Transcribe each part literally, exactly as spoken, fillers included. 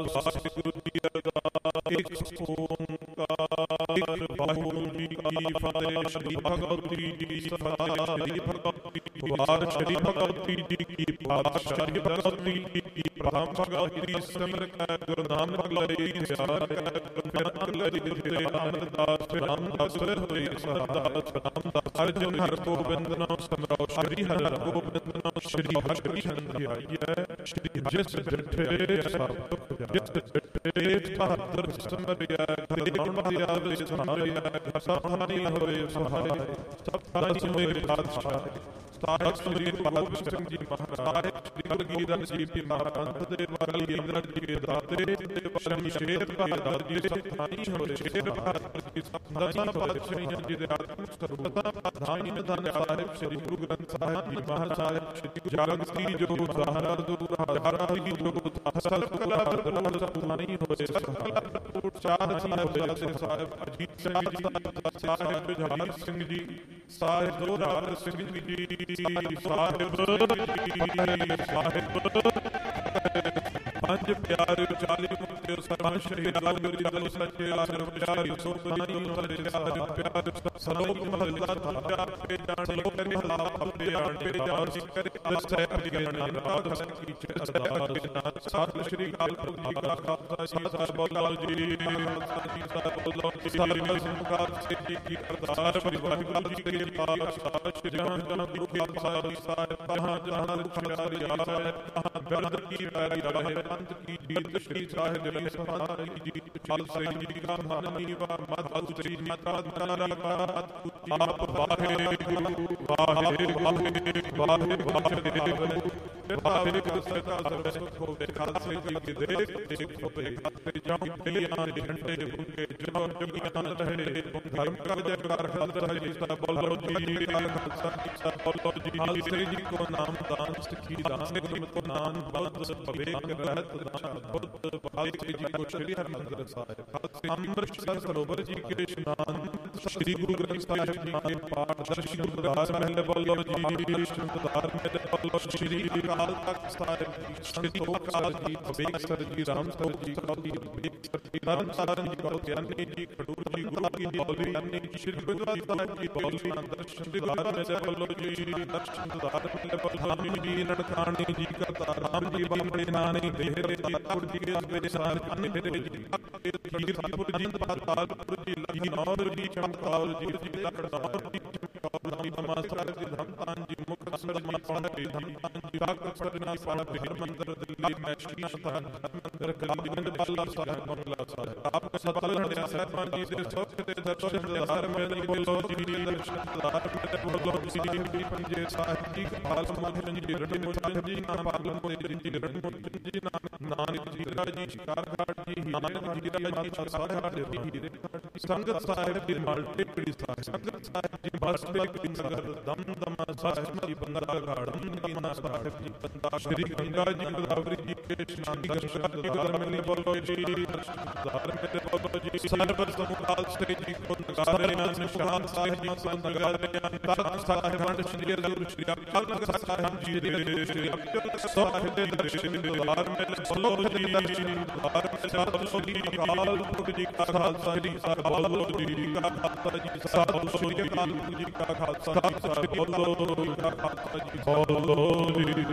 ਵਾਹਿਗੁਰੂ ਜੀ ਅਰਦਾਸ। ਇੱਕ ਓੰਕਾਰ ਵਾਹਿਗੁਰੂ ਜੀ ਕੀ ਫਤਿਹ। ਸ਼੍ਰੀ ਭਗਵਤੀ ਜੀ ਸਹਾਇ। ਸ਼੍ਰੀ ਭਗਵਤੀ ਵਾਰ ਸ਼੍ਰੀ ਭਗਵਤੀ ਜੀ ਕੀ ਪਾਤਸ਼ਾਹ। ਸ਼੍ਰੀ ਭਗਵਤੀ ਜੀ ਕੀ ਪ੍ਰਥਮ ਭਗਵਤੀ ਸਿਮਰ ਕੈ ਗੁਰੂ ਨਾਨਕ ਲਈ ਸਿਆਰ ਕੈ ਗੁਰੂ ਨਾਨਕ ਲਈ ਗੁਰੂ ਰਾਮਦਾਸ ਰਾਮਦਾਸ ਹੋਏ ਸਰਦਾਸ ਰਾਮਦਾਸ। ਅਰਜਨ ਹਰਿ ਗੋਬਿੰਦ ਨਾਮ ਸਿਮਰੋ। ਸ਼੍ਰੀ ਹਰਿ ਗੋਬਿੰਦ ਨਾਮ ਸ਼੍ਰੀ ਹਰਿ ਹਰਿ ਸ਼੍ਰੀ ਜਿਸ ਡਿਠੇ ਸਭ ਦੁਖ ਜਿਸ ਡਿਠੇ ਬਹਾਦਰ ਸਿਮਰਿਆ ਗੁਰੂ ਨਾਨਕ ਆਵੇ ਸਹਾਰਿਆ ਸਹਾਰੀ ਹੋਏ ਸਹਾਰੇ। ਸਭ ਦਾ ਸਿਮਰ ਪਾਤਸ਼ਾਹ ਸਾਹਿਬ ਸ੍ਰੀ ਗੁਰੂ ਸਿੰਘ ਜੀ ਮਹਾਰਾਜ। ਸ੍ਰੀ ਗੁਰੂ ਗੀਰਦ ਜੀ ਦੀ ਮਹਾਰਾਜ ਦੇ ਵਾਲੀ ਗੀਰਦ ਜੀ ਦੇ ਦਾਤੇ ਸ਼੍ਰੀ ਸ਼ੇਰ ਬਹਾਦਰ ਜੀ ਸਤਾਈ ਹੋਏ ਸ਼ੇਰ ਬਹਾਦਰ ਜੀ ਸਤਾਈ ਪਾਤਸ਼ਾਹੀਆਂ ਜੀ ਦੇ ਆਤਮ ਸਰੂਪਤਾ ਪ੍ਰਧਾਨੀ ਨਿਧਾਨ ਸਾਹਿਬ ਸ੍ਰੀ ਗੁਰੂ ਗ੍ਰੰਥ ਸਾਹਿਬ ਜੀ ਮਹਾਰਾਜ ਸਾਹਿਬ ਸ੍ਰੀ ਜਗਤੀ ਜੋ ਸਹਾਰਾ ਦੂਰ ਹਜ਼ਾਰਾਂ ਦੀ ਜੋ ਅਸਲ ਕਲਾ ਦਰਬਾਰ ਸਪੁਰਾਨੀ ਹੋਏ ਸਕਲਾ ਚਾਹ ਸਾਹਿਬ ਸਾਹਿਬ ਅਜੀਤ ਸਿੰਘ ਜੀ ਸਾਹਿਬ ਜਹਾਰ ਸਿੰਘ ਜੀ ਸਾਹਿਬ ਦੋਰਾਰ ਸਿੰਘ ਜੀ ਸਾਹਿਬ ਸਾਹਿਬ ਪੰਜ ਪਿਆਰੇ ਚਾਲੀ ਮੁਕਤੇ ਸਰਬੰਸ ਸ਼੍ਰੀ ਰਾਜ ਗੁਰੂ ਜਲ ਸੱਚੇ ਆਸਰ ਵਿਚਾਰੀ ਸੋ ਬਨਾਈ ਉਤਰੇ ਸਾਰੇ ਪਿਆਰ ਸਲੋਕ ਮਹਲਾ ਪਿਆਰ ਪੇ ਜਾਣ ਲੋਕ ਮਹਲਾ ਆਪਣੇ ਜਾਣ ਪੇ ਜਾਣ ਸਿਕਰ ਅਸੈ ਅਗਿਆਨ ਰਾਤ ਸਕੀ ਸਰਦਾਰ ਦੇ ਨਾਮ ਸਤਿ ਸ਼੍ਰੀ ਅਕਾਲ ਪੁਰਖ ਜੀ ਕਾ ਖਾਲਸਾ ਸ੍ਰੀ ਸਾਹਿਬ ਬੋਲੋ ਜੀ ਸ੍ਰੀ ਸਾਹਿਬ ਬੋਲੋ ਸ੍ਰੀ ਸੰਕਾਰ ਸੇ ਜੀ ਕੀ ਅਰਦਾਸ ਵਾਹਿਗੁਰੂ ਜੀ ਕੇ ਪਾਤਸ਼ਾਹ ਸ਼੍ਰੀ ਜਹਾਨ ਜਹਾਨ ਦੀ ਸਾਹਿਬ ਸਾਹਿਬ ਜਹਾਂ ਜਹਾਂ ਰੁਖਾਰੀ ਆਸਾ ਜਹਾਂ ਬਰਦ ਕੀ ਪੈਰੀ ਰਹੇ ਪੰਥ ਕੀ ਜੀਤ ਸ਼੍ਰੀ ਸਾਹਿਬ ਜੀ ਸਭਾ ਜੀ ਚਲ ਸੇ ਜੀ ਕਾ ਮਾਨੀ ਵਾ ਮਤ ਸ੍ਰੀ ਮਾਤਾ ਮਨਾ ਲਗਾ ਆਪ ਵਾਹਿਗੁਰੂ ਵਾਹਿਗੁਰੂ ਵਾਹਿਗੁਰੂ ਵਾਹਿਗੁਰੂ ਸਦਾ ਸਰਬੇ ਹੋਵੇ ਖਾਲਸੇ ਜੀ ਕੀ ਦੇ ਸਿੱਖ ਹੋਵੇ ਖਾਲਸੇ ਜਾਂ ਬਿਲਿਆਂ ਦੇ ਘੰਟੇ ਬੁੰਗੇ ਜੋ ਜਗੀਆਂ ਰਹੇ ਧਰਮ ਕਰ ਜਗ ਕਰ ਖਾਲਸਾ ਜੀ ਸਭ ਬੋਲੋ ਜੀ ਕਾ ਖਾਲਸਾ ਸਭ ਬੋਲੋ ਜੀ ਖਾਲਸੇ ਜੀ ਕੋ ਨਾਮ ਦਾਨ ਸਿੱਖੀ ਦਾਨ ਕੋ ਨਾਮ ਬੁੱਧ ਭਵੇਕ ਰਹਿਤ ਦਾਨ ਬੁੱਧ ਖਾਲਸੇ ਜੀ ਕੋ ਸ਼੍ਰੀ ਹਰਿਮੰਦਰ ਸਾਹਿਬ ਖਾਲਸੇ ਅੰਮ੍ਰਿਤਸਰ ਸਰੋਵਰ ਜੀ ਕੇ ਇਸ਼ਨਾਨ ਸ਼੍ਰੀ ਗੁਰੂ ਗ੍ਰੰਥ ਸਾਹਿਬ ਜੀ ਦੇ ਪਾਠ ਦਰਸ਼ਨ ਗੁਰਦਾਸ ਮਹਿਲ ਬੋਲੋ ਜੀ ਸ਼ੁਭਦਾਰ ਮਹਿਲ ਬੋਲੋ ਸ਼੍ਰੀ ਅਕਾਲ ਤਖਤ ਸਾਹਿਬ ਸ਼੍ਰੀ ਅਕਾਲ ਜੀ ਭਵੇਕ ਸਰ ਜੀ ਰਾਮ ਸਰ ਜੀ ਕੌਲੀ ਭਵੇਕ ਸਰ ਜੀ ਤਰਨ ਤਾਰਨ ਜੀ ਕੌ ਗਿਆਨੀ ਜੀ ਖਡੂਰ ਜੀ ਗੁਰੂ ਕੀ ਬੋਲੀ ਗਿਆਨੀ ਸ਼੍ਰੀ ਗੁਰੂ ਸਾਹਿਬ ਜੀ ਬੋਲੀ ਦਰਸ਼ਨ ਗੁਰਦਾਰ ਮਹਿਲ ਬੋਲੋ ਜੀ ਦਰਸ਼ਨ ਗੁਰਦਾਰ ਮਹਿਲ ਬੋਲੋ ਜੀ ਨਨਕਾਣੀ ਜੀ ਕਰਤਾ ਰਾਮ ਜੀ ਬਾਬੇ ਨਾਨੀ ਦੇਹਰੇ ਜੀ ਪੁਰ ਜੀ ਕੇ ਸਵੇਰੇ ਸਾਰ ਅੰਨ ਮੇਰੇ ਜੀ ਜੀ ਪੁਰ ਜੀ ਪਾਤਾਲਪੁਰ ਜੀ ਲਖਨੌਰ ਜੀ ਚਮਕੌਰ ਜੀ ਜੀ ਲਖਨੌਰ ਜੀ ਚਮਕੌਰ ਜੀ ਨਮਸਕਾਰ ਜੀ ਧੰਤਾਨ ਜੀ ਮੁਖ ਅਸਰ ਜੀ ਪਾਣ ਜੀ ਧੰਤਾਨ ਜੀ ਕਾਕੜ ਸਰਨਾ ਪਾਣ ਬਿਹਰ ਮੰਦਰ ਦਿੱਲੀ ਮੈਂ ਸ਼੍ਰੀ ਸਤਾਨ ਮੰਦਰ ਗੋਬਿੰਦ ਪਾਲਾ ਸਾਹਿਬ ਬੰਗਲਾ ਸਾਹਿਬ ਆਪ ਸਤਲ ਹਰਿਆ ਸਾਹਿਬਾਨ ਜੀ ਦੇ ਸੁਖ ਤੇ ਦਰਸ਼ਨ ਦਰਬਾਰ ਮੇਂ ਬੋਲੋ ਜੀ ਦਰਸ਼ਨਦਾਰ ਮੇਂ ਬੋਲੋ ਜੀ ਪੰਜੇ ਸਾਹਿਬ ਜੀ ਕਾਲ ਸਮਾਧ ਜੀ ਰਣ ਮੁਸਾਹਿਬ ਜੀ ਨਾਮ ਪਾਲਨ ਕੋਲੇ ਜੀ ਰਣ ਜੀ ਨਾਨਕ ਜੀ ਰਾਜੀ ਸ਼ਿਕਾਰ ਘਾਟ ਜੀ ਨਾਨਕ ਜੀ ਰਾਜੀ ਸਾਧਾਰ ਜੀ ਸੰਗਤ ਸਾਹਿਬ ਦੀ ਮਲਟੀ ਪੜੀ ਸਾਹਿਬ ਸੰਗਤ ਸਾਹਿਬ ਜੀ ਬਸ ਇੱਕ ਸੰਗਤ ਦਮ ਦਮ ਸਾਹਿਬ ਜੀ ਬੰਦਾ ਘਾੜਮ ਦੀ ਨਾ ਸਾਹਿਬ ਜੀ ਬੰਦਾ ਸ਼੍ਰੀ ਗੰਗਾ ਜੀ ਗੋਦਾਵਰੀ ਜੀ ਕੇ ਇਸ਼ਨਾਨ ਦਰਸ਼ਨ ਕਰ ਮਿਲਨੇ ਬੋਲੋ ਜੀ ਦਰਸ਼ਨ ਮੇਰੇ ਬੋਲੋ ਜੀ ਸਰਬਤ ਸਮੁਖਾਲ ਸੇ ਜੀ ਕੋ ਨਗਾਰੇ ਨਾਲ ਨਿਸ਼ਾਨ ਸਾਹਿਬ ਜੀ ਸੰਗਾਰ ਨੇ ਤਖਤ ਸਾਹਿਬ ਵੰਡ ਸ਼੍ਰੀ ਗੁਰੂ ਸ਼੍ਰੀ ਅਕਾਲ ਤਖਤ ਸਾਹਿਬ ਜੀ ਦੇ ਸ਼੍ਰੀ ਅਕਾਲ ਸਾਹਿਬ ਦੇ ਦਰਸ਼ਨ ਦੁਆਰ ਮੇਂ ਬੋਲੋ ਜੀ ਦੁਆਰ ਮੇਂ ਸਤਿ ਸ਼੍ਰੀ ਅਕਾਲ ਪੁਰਖ ਜੀ ਕਾ ਖਾਲਸਾ ਜੀ ਬੋਲੋ ਜੀ ਕਾ ਖਾਲਸਾ ਜੀ ਸਤਿ ਸ਼੍ਰੀ ਅਕਾਲ ਜੀ ਕਾ ਖਾਲਸਾ ਜੀ ਬੋਲੋ ਜੀ ਕਾ ਖਾਲਸਾ ਜੀ ਬੋਲੋ ਜੀ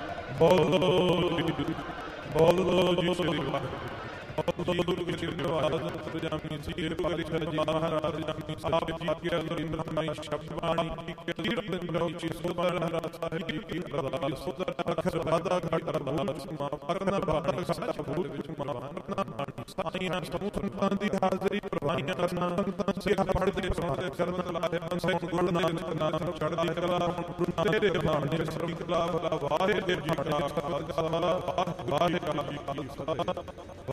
ਬੋਲੋ ਜੀ ਬੋਲੋ ਜੀ ਸ੍ਰੀ ਵਾਹਿਗੁਰੂ ਬੋਲੋ ਗੁਰੂ ਜੀ ਮਹਾਰਾਜ ਜਾਮੀ ਜੀ ਭਗਤ ਜੀ ਮਹਾਰਾਜ ਜਾਮੀ ਸਾਹਿਬ ਜੀ ਕੇ ਅੰਦਰ ਮੈਂ ਸ਼ਬਦ ਬਾਣੀ ਕੇ ਤੀਰਥ ਨੋ ਜੀ ਸੋਦਰ ਸਾਹਿਬ ਜੀ ਕੀ ਅਰਦਾਸ ਸੋਦਰ ਅਖਰ ਬਾਦਾ ਘਟ ਅਰਦਾਸ ਮਾ ਕਰਨਾ ਬਾਦਾ ਸੱਚ ਭੂਤ ਵਿੱਚ ਮਾ ਕਰਨਾ ਸਾਈਆਂ ਸਮੂਤਾਂ ਦੀ ਹਾਜ਼ਰੀ ਪ੍ਰਵਾਈਆਂ ਕਰਨਾ ਸੰਤਾਂ ਸਿੱਖ ਪੜਦੇ ਸੁਣਦੇ ਕਰਨ ਲਾਏ ਅੰਸੇ ਗੁਣ ਨਾਨਕ ਨਾਮ ਚੜ੍ਹਦੀ ਕਲਾ ਹੁਣ ਤੇਰੇ ਬਾਣ ਦੇ ਸਰਬ ਕਲਾ ਵਾਹਿਗੁਰੂ ਜੀ ਕਾ ਖਾਲਸਾ ਵਾਹਿਗੁਰੂ ਜੀ ਕੀ ਫਤਿਹ।